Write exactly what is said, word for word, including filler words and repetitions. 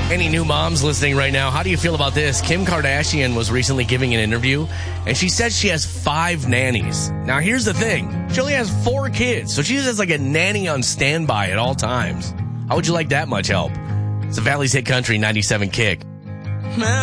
Any new moms listening right now, how do you feel about this? Kim Kardashian was recently giving an interview, and she said she has five nannies. Now, here's the thing. She only has four kids, so she has like a nanny on standby at all times. How would you like that much help? It's the Valley's Hit Country ninety-seven Kick.